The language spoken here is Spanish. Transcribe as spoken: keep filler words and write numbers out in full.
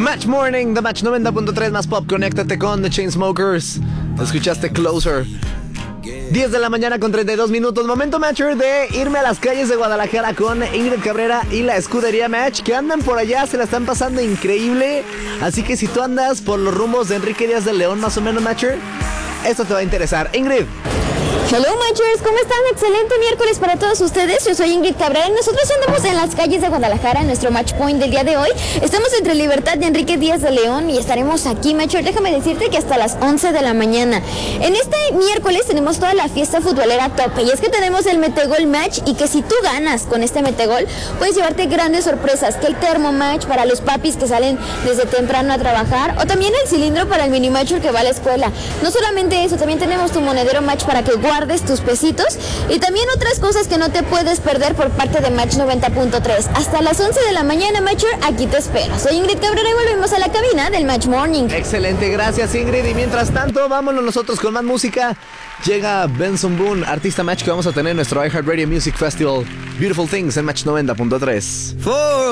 Match Morning, The Match noventa punto tres más pop. Conéctate con The Chainsmokers. Escuchaste Closer. diez de la mañana con treinta y dos minutos. Momento, Matcher, de irme a las calles de Guadalajara con Ingrid Cabrera y la escudería Match, que andan por allá, se la están pasando increíble. Así que si tú andas por los rumbos de Enrique Díaz de León, más o menos, Matcher, esto te va a interesar. Ingrid. Hello Matchers, ¿cómo están? Excelente miércoles para todos ustedes. Yo soy Ingrid Cabrera y nosotros andamos en las calles de Guadalajara en nuestro Match Point del día de hoy. Estamos entre Libertad y Enrique Díaz de León y estaremos aquí, Matcher. Déjame decirte que hasta las once de la mañana. En este miércoles tenemos toda la fiesta futbolera a tope y es que tenemos el Metegol Match y que si tú ganas con este Metegol puedes llevarte grandes sorpresas, que el Termo Match para los papis que salen desde temprano a trabajar o también el cilindro para el mini Matcher que va a la escuela. No solamente eso, también tenemos tu monedero Match para que guardes tus pesitos y también otras cosas que no te puedes perder por parte de Match noventa punto tres. Hasta las once de la mañana, Matcher, aquí te espero. Soy Ingrid Cabrera y volvemos a la cabina del Match Morning. Excelente, gracias Ingrid. Y mientras tanto, vámonos nosotros con más música. Llega Benson Boone, artista Match, que vamos a tener en nuestro iHeartRadio Music Festival Beautiful Things en Match noventa punto tres.